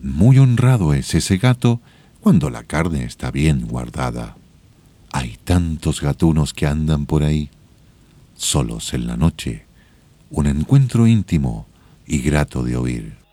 Muy honrado es ese gato cuando la carne está bien guardada. Hay tantos gatunos que andan por ahí, solos en la noche, un encuentro íntimo y grato de oír.